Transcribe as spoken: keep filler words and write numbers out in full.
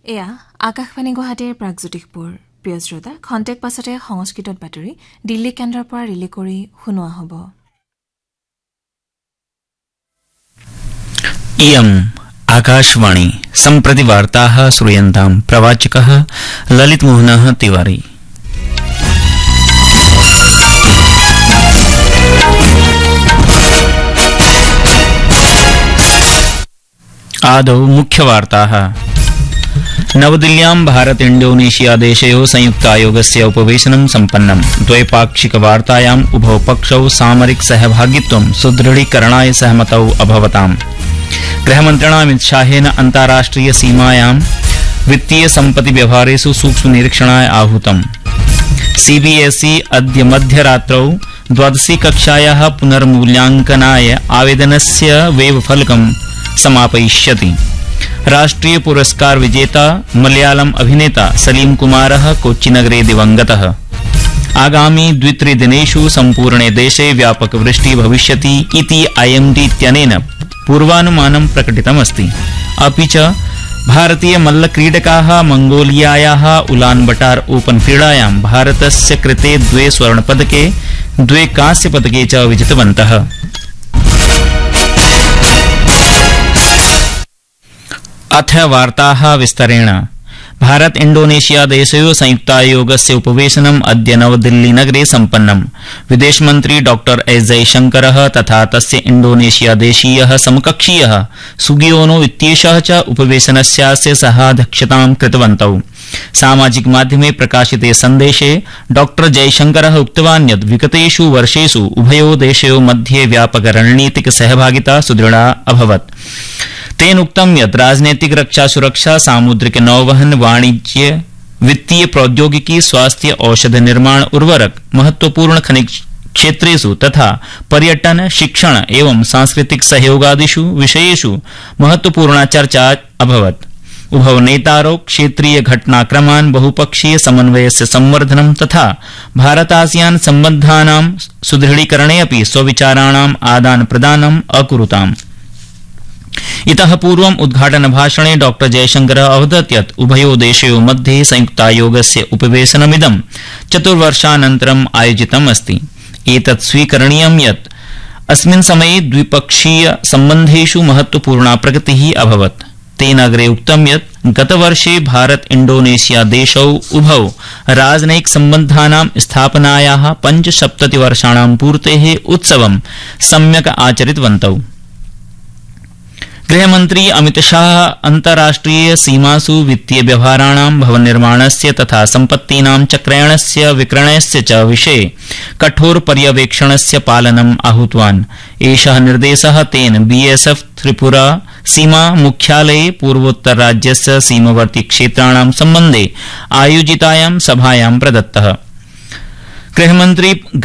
এয়া আকাশবাণী গুৱাহাটীৰ প্ৰাগজ্যোতিষপুৰ প্ৰিয় শ্ৰোতা খন্তেক পাছতে সংস্কৃতত বাতৰি দিল্লী কেন্দ্ৰৰ পৰা ৰিলে কৰি শুনোৱা হ'ব। इयम् आकाशवाणी सम्प्रति वार्ताः श्रूयन्ताम् प्रवाचकः ललितमोहनः तिवारी। आदौ मुख्यवार्ताः। नवदिल्ल्यां भारत इंडोनेशिया देशयोः संयुक्तायोगस्य उपवेशनं सम्पन्नम्। द्वैपाक्षिकवार्तायाम् उभौ पक्षौ सामरिक सहभागित्वं सुदृढीकरणाय सहमतौ अभवताम्। गृहमन्त्रिणा अमितशाहेन अन्ताराष्ट्रिय सीमायां वित्तीय सम्पत्ति व्यवहारेषु सूक्ष्म निरीक्षणाय आहूतम्। सीबीएसई अद्य मध्यरात्रौ द्वादशी कक्षायाः पुनर्मूल्यांकनाय आवेदनस्य वेबफलकं समापयिष्यति। राष्ट्रिय पुरस्कार विजेता मलयालम अभिनेता सलीम कुमारः कोच्चिनगरे दिवंगतः। आगामी द्वित्रिदिनेषु सम्पूर्णे देशे व्यापक वृष्टिः भविष्यति इति आईएमडी इत्यनेन पूर्वानुमानं प्रकटितमस्ति। अपि च भारतीय मल्लक्रीडकाः मंगोलियायाः उलान बटार ओपन क्रीडायां भारतस्य कृते द्वे स्वर्णपदके द्वे कांस्यपदके च विजितवन्तः। अथ वार्ताः विस्तरेण। भारत इंडोनेशिया देशयोः संयुक्तायोगस्य उपवेशनम् अद्य नवदिल्ली नगरे सम्पन्नम्। विदेशमन्त्री डॉक्टर एस जयशंकरः तथा तस्य इंडोनेशिया देशीयः समकक्षीयः सुगियोनो इत्येषः च उपवेशनस्यास्य सहाध्यक्षतां कृतवन्तौ। सामाजिक माध्यमे प्रकाशिते सन्देशे डॉक्टर जयशंकरः उक्तवान् यत् विगतेषु वर्षेषु उभयोः देशयोः मध्ये व्यापक रणनीतिक सहभागिता सुदृढा अभवत्। तेन उक्तं यत् राजनैतिक रक्षा सुरक्षा सामुद्रिक नौवहन वाणिज्य वित्तीय प्रौद्योगिकी स्वास्थ्य औषध निर्माण उर्वरक महत्वपूर्ण खनिज क्षेत्रेषु तथा पर्यटन शिक्षण एवं सांस्कृतिक सहयोगादिषु विषयेषु महत्वपूर्णा चर्चा अभवत्। उभौ नेतारौ क्षेत्रीय घटनाक्रमान् बहुपक्षीय समन्वयस्य संवर्धनं तथा भारतासियान सम्बन्धानां सुदृढीकरणे अपि स्वविचाराणाम् आदान प्रदानम् अकुरुताम्। इतः पूर्वम् उद्घाटन भाषणे डॉक्टर जयशंकरः अवदत् यत् उभयोः देशयोः मध्ये संयुक्तायोगस्य उपवेशनमिदं चतुर्वर्षानन्तरम् आयोजितम् अस्ति। एतत् स्वीकरणीयं यत् अस्मिन् समये द्विपक्षीय सम्बन्धेषु महत्वपूर्णा प्रगतिः अभवत्। तेन अग्रे उक्तं यत् गतवर्षे भारत इंडोनेशिया देशौ उभौ राजनयिक सम्बन्धानां स्थापनायाः पञ्चसप्ततिवर्षाणां पूर्तेः उत्सवं सम्यक् आचरितवन्तौ। गृहमन्त्री अमितशाह अन्ताराष्ट्रिय सीमासु वित्तीय व्यवहाराणां भवन निर्माणस्य तथा सम्पत्तीनां चक्रयणस्य विक्रयणस्य च विषये कठोर पर्यवेक्षणस्य पालनम् आहूतवान्। एषः निर्देशः तेन बीएसएफ त्रिपुरा सीमा मुख्यालये पूर्वोत्तर राज्यस्य सीमवर्ती क्षेत्राणां सम्बन्धे आयोजितायां सभायां प्रदत्तः। गृहमन्त्री